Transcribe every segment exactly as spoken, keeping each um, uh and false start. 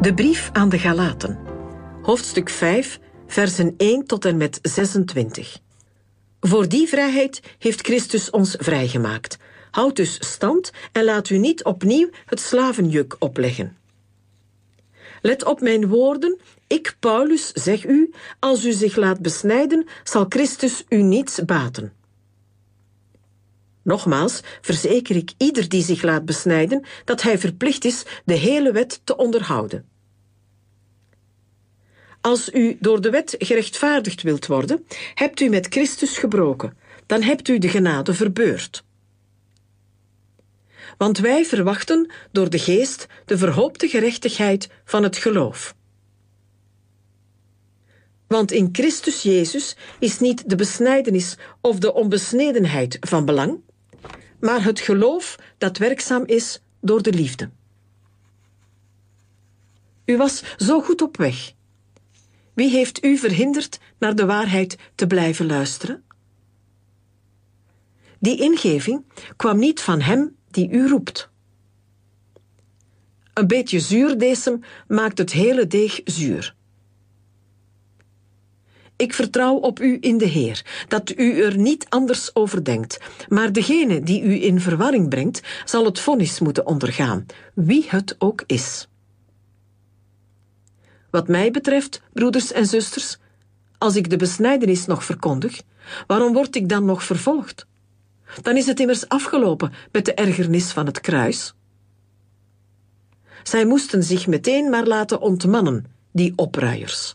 De brief aan de Galaten, hoofdstuk vijf, versen één tot en met zesentwintig. Voor die vrijheid heeft Christus ons vrijgemaakt. Houd dus stand en laat u niet opnieuw het slavenjuk opleggen. Let op mijn woorden, ik, Paulus, zeg u, als u zich laat besnijden, zal Christus u niets baten. Nogmaals verzeker ik ieder die zich laat besnijden dat hij verplicht is de hele wet te onderhouden. Als u door de wet gerechtvaardigd wilt worden, hebt u met Christus gebroken, dan hebt u de genade verbeurd. Want wij verwachten door de geest de verhoopte gerechtigheid van het geloof. Want in Christus Jezus is niet de besnijdenis of de onbesnedenheid van belang, maar het geloof dat werkzaam is door de liefde. U was zo goed op weg. Wie heeft u verhinderd naar de waarheid te blijven luisteren? Die ingeving kwam niet van hem die u roept. Een beetje zuurdesem maakt het hele deeg zuur. Ik vertrouw op u in de Heer, dat u er niet anders over denkt, maar degene die u in verwarring brengt, zal het vonnis moeten ondergaan, wie het ook is. Wat mij betreft, broeders en zusters, als ik de besnijdenis nog verkondig, waarom word ik dan nog vervolgd? Dan is het immers afgelopen met de ergernis van het kruis. Zij moesten zich meteen maar laten ontmannen, die opruiers.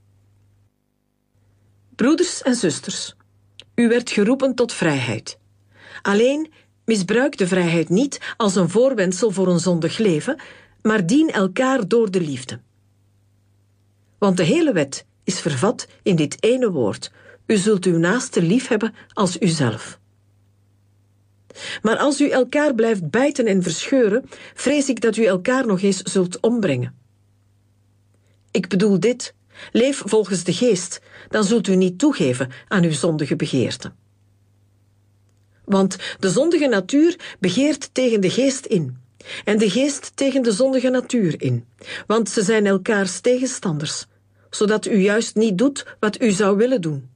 Broeders en zusters, u werd geroepen tot vrijheid. Alleen misbruik de vrijheid niet als een voorwendsel voor een zondig leven, maar dien elkaar door de liefde. Want de hele wet is vervat in dit ene woord: u zult uw naaste lief hebben als uzelf. Maar als u elkaar blijft bijten en verscheuren, vrees ik dat u elkaar nog eens zult ombrengen. Ik bedoel dit: leef volgens de geest, dan zult u niet toegeven aan uw zondige begeerten. Want de zondige natuur begeert tegen de geest in, en de geest tegen de zondige natuur in, want ze zijn elkaars tegenstanders, zodat u juist niet doet wat u zou willen doen.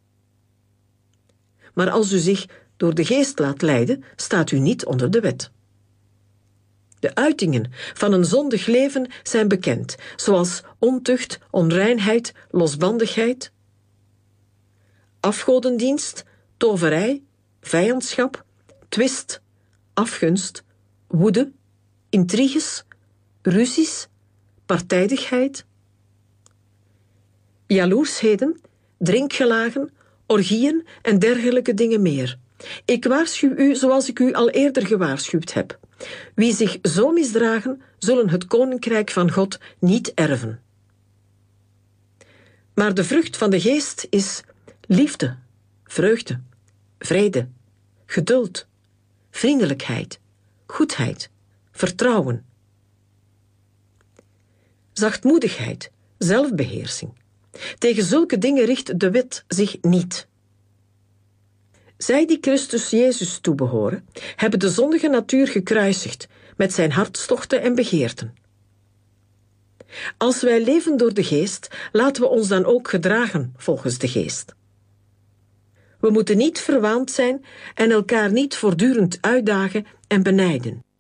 Maar als u zich door de geest laat leiden, staat u niet onder de wet. De uitingen van een zondig leven zijn bekend, zoals ontucht, onreinheid, losbandigheid, afgodendienst, toverij, vijandschap, twist, afgunst, woede, intriges, ruzies, partijdigheid, jaloersheden, drinkgelagen, orgieën en dergelijke dingen meer. Ik waarschuw u zoals ik u al eerder gewaarschuwd heb. Wie zich zo misdragen, zullen het koninkrijk van God niet erven. Maar de vrucht van de geest is liefde, vreugde, vrede, geduld, vriendelijkheid, goedheid, vertrouwen, zachtmoedigheid, zelfbeheersing. Tegen zulke dingen richt de wet zich niet. Zij die Christus Jezus toebehoren, hebben de zondige natuur gekruisigd met zijn hartstochten en begeerten. Als wij leven door de geest, laten we ons dan ook gedragen volgens de geest. We moeten niet verwaand zijn en elkaar niet voortdurend uitdagen en benijden.